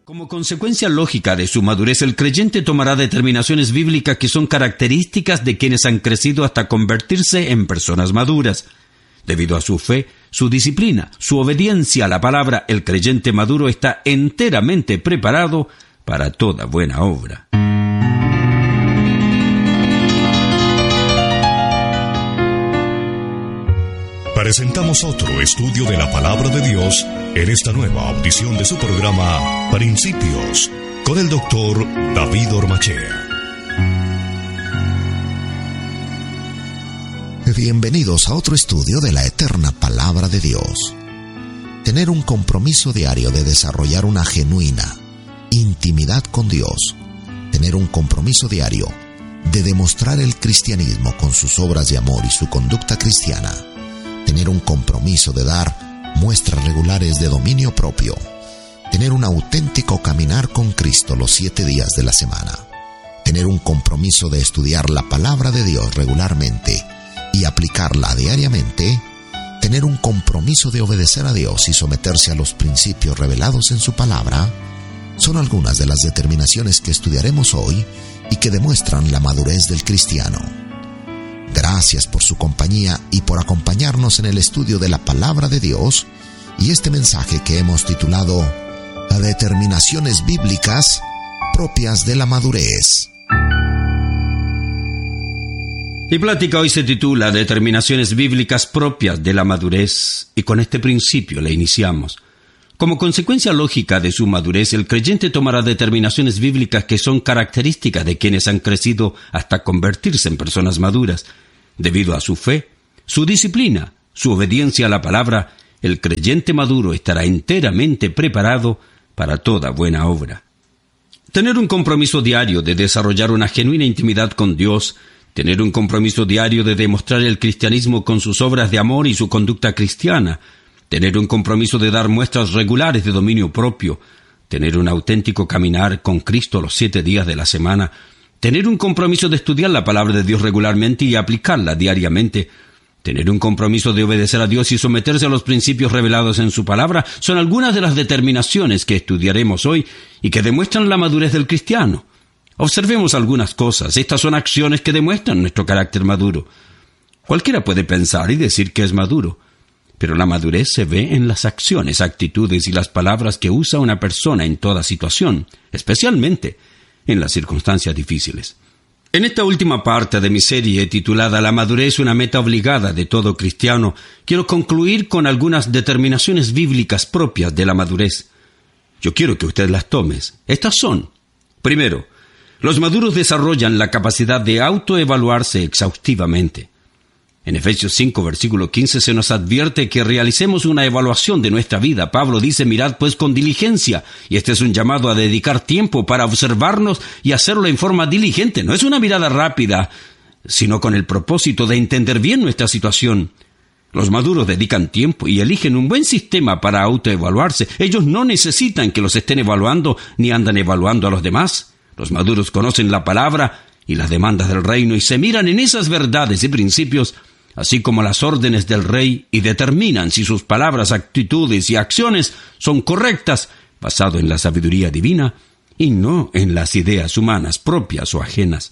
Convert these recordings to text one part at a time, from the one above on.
Como consecuencia lógica de su madurez, el creyente tomará determinaciones bíblicas que son características de quienes han crecido hasta convertirse en personas maduras. Debido a su fe, su disciplina, su obediencia a la palabra, el creyente maduro está enteramente preparado para toda buena obra. Presentamos otro estudio de la Palabra de Dios en esta nueva audición de su programa Principios con el Dr. David Ormachea. Bienvenidos a otro estudio de la eterna Palabra de Dios. Tener un compromiso diario de desarrollar una genuina intimidad con Dios. Tener un compromiso diario de demostrar el cristianismo con sus obras de amor y su conducta cristiana. Tener un compromiso de dar muestras regulares de dominio propio. Tener un auténtico caminar con Cristo los 7 días de la semana. Tener un compromiso de estudiar la palabra de Dios regularmente y aplicarla diariamente. Tener un compromiso de obedecer a Dios y someterse a los principios revelados en su palabra. Son algunas de las determinaciones que estudiaremos hoy y que demuestran la madurez del cristiano. Gracias por su compañía y por acompañarnos en el estudio de la Palabra de Dios y este mensaje que hemos titulado Determinaciones bíblicas propias de la madurez. Mi plática hoy se titula Determinaciones bíblicas propias de la madurez, y con este principio le iniciamos. Como consecuencia lógica de su madurez, el creyente tomará determinaciones bíblicas que son características de quienes han crecido hasta convertirse en personas maduras. Debido a su fe, su disciplina, su obediencia a la palabra, el creyente maduro estará enteramente preparado para toda buena obra. Tener un compromiso diario de desarrollar una genuina intimidad con Dios, tener un compromiso diario de demostrar el cristianismo con sus obras de amor y su conducta cristiana, tener un compromiso de dar muestras regulares de dominio propio, tener un auténtico caminar con Cristo los 7 días de la semana, tener un compromiso de estudiar la palabra de Dios regularmente y aplicarla diariamente, tener un compromiso de obedecer a Dios y someterse a los principios revelados en su palabra, son algunas de las determinaciones que estudiaremos hoy y que demuestran la madurez del cristiano. Observemos algunas cosas. Estas son acciones que demuestran nuestro carácter maduro. Cualquiera puede pensar y decir que es maduro, pero la madurez se ve en las acciones, actitudes y las palabras que usa una persona en toda situación, especialmente en las circunstancias difíciles. En esta última parte de mi serie titulada La madurez, una meta obligada de todo cristiano, quiero concluir con algunas determinaciones bíblicas propias de la madurez. Yo quiero que usted las tomes. Estas son: primero, los maduros desarrollan la capacidad de autoevaluarse exhaustivamente. En Efesios 5, versículo 15, se nos advierte que realicemos una evaluación de nuestra vida. Pablo dice: mirad pues con diligencia. Y este es un llamado a dedicar tiempo para observarnos y hacerlo en forma diligente. No es una mirada rápida, sino con el propósito de entender bien nuestra situación. Los maduros dedican tiempo y eligen un buen sistema para autoevaluarse. Ellos no necesitan que los estén evaluando ni andan evaluando a los demás. Los maduros conocen la palabra y las demandas del reino y se miran en esas verdades y principios, así como las órdenes del rey, y determinan si sus palabras, actitudes y acciones son correctas, basado en la sabiduría divina y no en las ideas humanas propias o ajenas.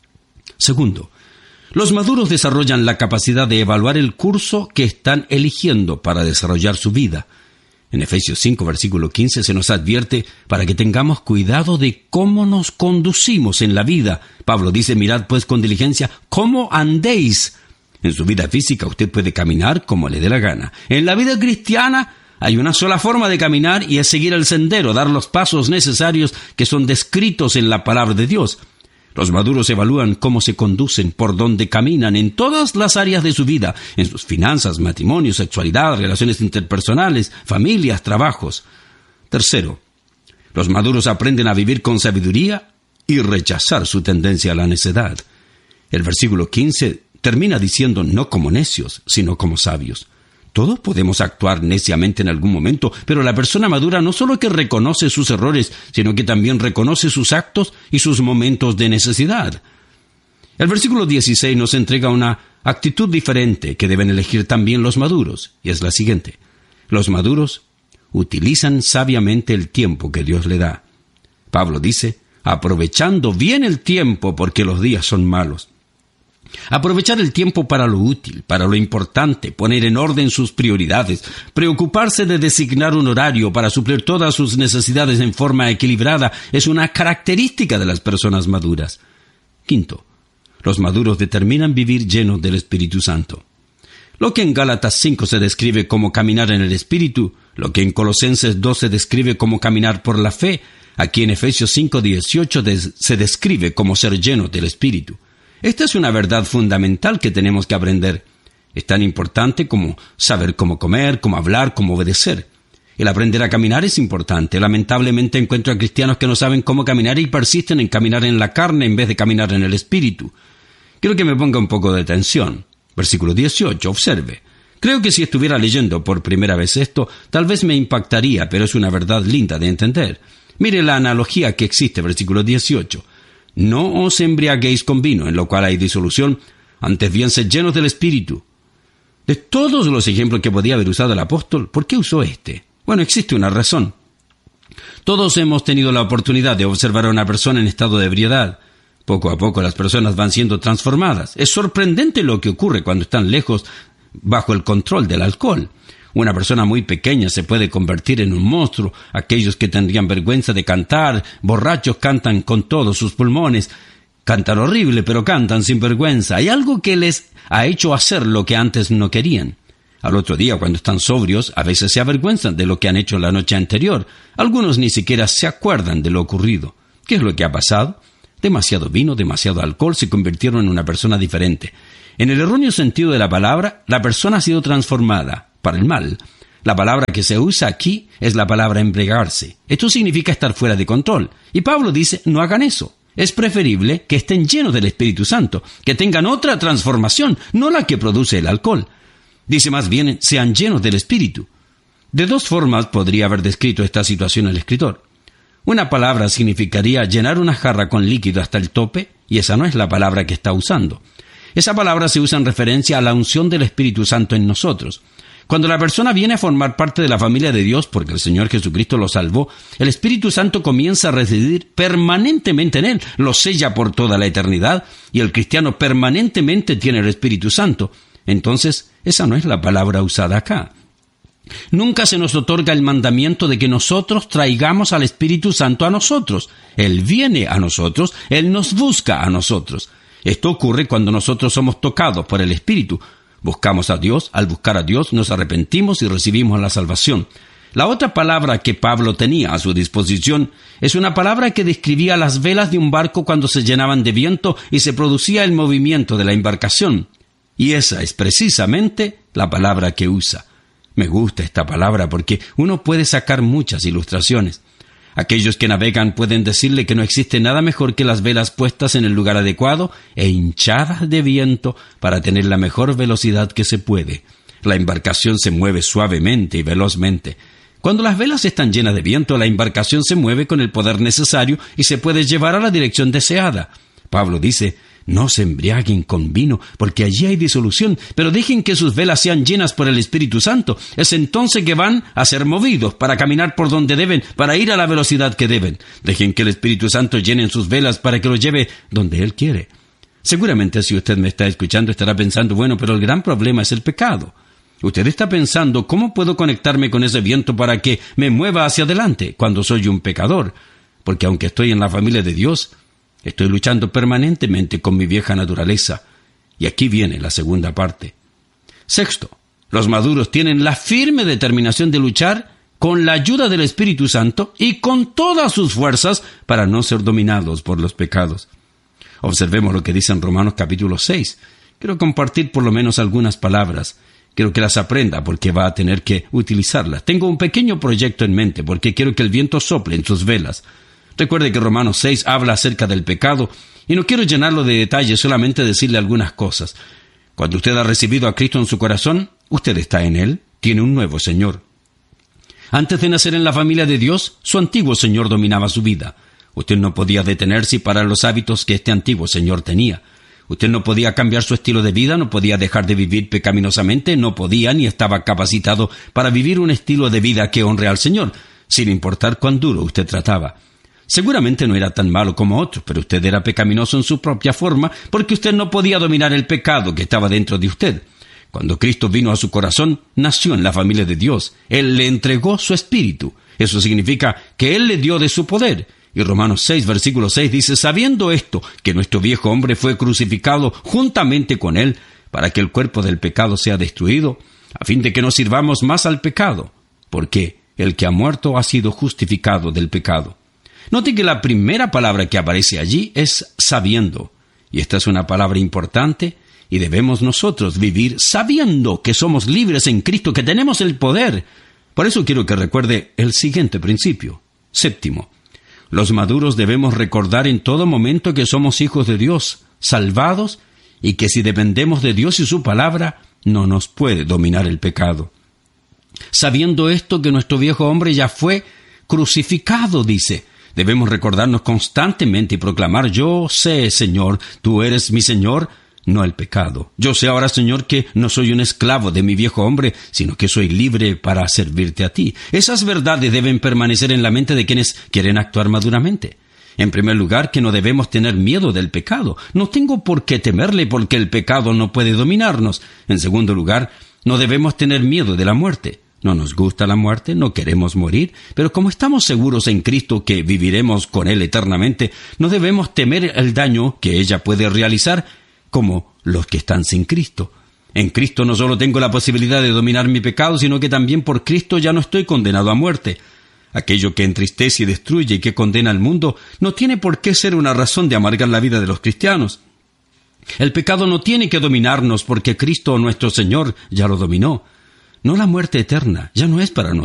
Segundo, los maduros desarrollan la capacidad de evaluar el curso que están eligiendo para desarrollar su vida. En Efesios 5, versículo 15, se nos advierte para que tengamos cuidado de cómo nos conducimos en la vida. Pablo dice: mirad pues con diligencia cómo andéis. En su vida física usted puede caminar como le dé la gana. En la vida cristiana hay una sola forma de caminar y es seguir el sendero, dar los pasos necesarios que son descritos en la palabra de Dios. Los maduros evalúan cómo se conducen, por dónde caminan en todas las áreas de su vida, en sus finanzas, matrimonio, sexualidad, relaciones interpersonales, familias, trabajos. Tercero, los maduros aprenden a vivir con sabiduría y rechazar su tendencia a la necedad. El versículo 15 termina diciendo: no como necios, sino como sabios. Todos podemos actuar neciamente en algún momento, pero la persona madura no solo que reconoce sus errores, sino que también reconoce sus actos y sus momentos de necesidad. El versículo 16 nos entrega una actitud diferente que deben elegir también los maduros, y es la siguiente: los maduros utilizan sabiamente el tiempo que Dios le da. Pablo dice, aprovechando bien el tiempo porque los días son malos. Aprovechar el tiempo para lo útil, para lo importante, poner en orden sus prioridades, preocuparse de designar un horario para suplir todas sus necesidades en forma equilibrada es una característica de las personas maduras. Quinto, los maduros determinan vivir llenos del Espíritu Santo. Lo que en Gálatas 5 se describe como caminar en el Espíritu, lo que en Colosenses 2 se describe como caminar por la fe, aquí en Efesios 5:18 se describe como ser llenos del Espíritu. Esta es una verdad fundamental que tenemos que aprender. Es tan importante como saber cómo comer, cómo hablar, cómo obedecer. El aprender a caminar es importante. Lamentablemente encuentro a cristianos que no saben cómo caminar y persisten en caminar en la carne en vez de caminar en el Espíritu. Quiero que me ponga un poco de atención. Versículo 18, observe. Creo que si estuviera leyendo por primera vez esto, tal vez me impactaría, pero es una verdad linda de entender. Mire la analogía que existe, versículo 18. No os embriaguéis con vino, en lo cual hay disolución, antes bien sed llenos del Espíritu. De todos los ejemplos que podía haber usado el apóstol, ¿por qué usó este? Bueno, existe una razón. Todos hemos tenido la oportunidad de observar a una persona en estado de ebriedad. Poco a poco las personas van siendo transformadas. Es sorprendente lo que ocurre cuando están lejos, bajo el control del alcohol. Una persona muy pequeña se puede convertir en un monstruo. Aquellos que tendrían vergüenza de cantar, borrachos, cantan con todos sus pulmones. Cantan horrible, pero cantan sin vergüenza. Hay algo que les ha hecho hacer lo que antes no querían. Al otro día, cuando están sobrios, a veces se avergüenzan de lo que han hecho la noche anterior. Algunos ni siquiera se acuerdan de lo ocurrido. ¿Qué es lo que ha pasado? Demasiado vino, demasiado alcohol, se convirtieron en una persona diferente. En el erróneo sentido de la palabra, la persona ha sido transformada para el mal. La palabra que se usa aquí es la palabra embriagarse. Esto significa estar fuera de control. Y Pablo dice, no hagan eso. Es preferible que estén llenos del Espíritu Santo, que tengan otra transformación, no la que produce el alcohol. Dice más bien, sean llenos del Espíritu. De dos formas podría haber descrito esta situación el escritor. Una palabra significaría llenar una jarra con líquido hasta el tope, y esa no es la palabra que está usando. Esa palabra se usa en referencia a la unción del Espíritu Santo en nosotros. Cuando la persona viene a formar parte de la familia de Dios porque el Señor Jesucristo lo salvó, el Espíritu Santo comienza a residir permanentemente en él, lo sella por toda la eternidad, y el cristiano permanentemente tiene el Espíritu Santo. Entonces, esa no es la palabra usada acá. Nunca se nos otorga el mandamiento de que nosotros traigamos al Espíritu Santo a nosotros. Él viene a nosotros, Él nos busca a nosotros. Esto ocurre cuando nosotros somos tocados por el Espíritu. Buscamos a Dios, al buscar a Dios nos arrepentimos y recibimos la salvación. La otra palabra que Pablo tenía a su disposición es una palabra que describía las velas de un barco cuando se llenaban de viento y se producía el movimiento de la embarcación. Y esa es precisamente la palabra que usa. Me gusta esta palabra porque uno puede sacar muchas ilustraciones. Aquellos que navegan pueden decirle que no existe nada mejor que las velas puestas en el lugar adecuado e hinchadas de viento para tener la mejor velocidad que se puede. La embarcación se mueve suavemente y velozmente. Cuando las velas están llenas de viento, la embarcación se mueve con el poder necesario y se puede llevar a la dirección deseada. Pablo dice, no se embriaguen con vino, porque allí hay disolución, pero dejen que sus velas sean llenas por el Espíritu Santo. Es entonces que van a ser movidos para caminar por donde deben, para ir a la velocidad que deben. Dejen que el Espíritu Santo llene sus velas para que los lleve donde Él quiere. Seguramente si usted me está escuchando estará pensando, bueno, pero el gran problema es el pecado. Usted está pensando, ¿cómo puedo conectarme con ese viento para que me mueva hacia adelante cuando soy un pecador? Porque aunque estoy en la familia de Dios, estoy luchando permanentemente con mi vieja naturaleza. Y aquí viene la segunda parte. Sexto, los maduros tienen la firme determinación de luchar con la ayuda del Espíritu Santo y con todas sus fuerzas para no ser dominados por los pecados. Observemos lo que dice en Romanos capítulo 6. Quiero compartir por lo menos algunas palabras. Quiero que las aprenda porque va a tener que utilizarlas. Tengo un pequeño proyecto en mente porque quiero que el viento sople en sus velas. Recuerde que Romanos 6 habla acerca del pecado y no quiero llenarlo de detalles, solamente decirle algunas cosas. Cuando usted ha recibido a Cristo en su corazón, usted está en Él, tiene un nuevo Señor. Antes de nacer en la familia de Dios, su antiguo Señor dominaba su vida. Usted no podía detenerse y parar los hábitos que este antiguo Señor tenía. Usted no podía cambiar su estilo de vida, no podía dejar de vivir pecaminosamente, no podía ni estaba capacitado para vivir un estilo de vida que honre al Señor, sin importar cuán duro usted trataba. Seguramente no era tan malo como otros, pero usted era pecaminoso en su propia forma porque usted no podía dominar el pecado que estaba dentro de usted. Cuando Cristo vino a su corazón, nació en la familia de Dios. Él le entregó su espíritu. Eso significa que Él le dio de su poder. Y Romanos 6, versículo 6 dice, sabiendo esto, que nuestro viejo hombre fue crucificado juntamente con Él, para que el cuerpo del pecado sea destruido, a fin de que no sirvamos más al pecado, porque el que ha muerto ha sido justificado del pecado. Note que la primera palabra que aparece allí es sabiendo, y esta es una palabra importante, y debemos nosotros vivir sabiendo que somos libres en Cristo, que tenemos el poder. Por eso quiero que recuerde el siguiente principio. Séptimo, los maduros debemos recordar en todo momento que somos hijos de Dios, salvados, y que si dependemos de Dios y su palabra, no nos puede dominar el pecado. Sabiendo esto, que nuestro viejo hombre ya fue crucificado, dice. Debemos recordarnos constantemente y proclamar, yo sé, Señor, tú eres mi Señor, no el pecado. Yo sé ahora, Señor, que no soy un esclavo de mi viejo hombre, sino que soy libre para servirte a ti. Esas verdades deben permanecer en la mente de quienes quieren actuar maduramente. En primer lugar, que no debemos tener miedo del pecado. No tengo por qué temerle porque el pecado no puede dominarnos. En segundo lugar, no debemos tener miedo de la muerte. No nos gusta la muerte, no queremos morir, pero como estamos seguros en Cristo que viviremos con Él eternamente, no debemos temer el daño que ella puede realizar como los que están sin Cristo. En Cristo no solo tengo la posibilidad de dominar mi pecado, sino que también por Cristo ya no estoy condenado a muerte. Aquello que entristece y destruye y que condena al mundo no tiene por qué ser una razón de amargar la vida de los cristianos. El pecado no tiene que dominarnos porque Cristo nuestro Señor ya lo dominó. No la muerte eterna, ya no es para nosotros.